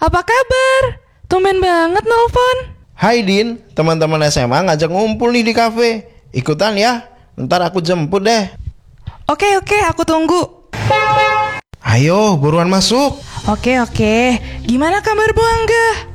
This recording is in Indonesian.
Apa kabar? Tumben banget nelpon. Hai Din, teman-teman SMA ngajak ngumpul nih di kafe. Ikutan ya, ntar aku jemput deh. Oke, aku tunggu. Ayo, buruan masuk. Oke. Gimana kabar Bu Angga?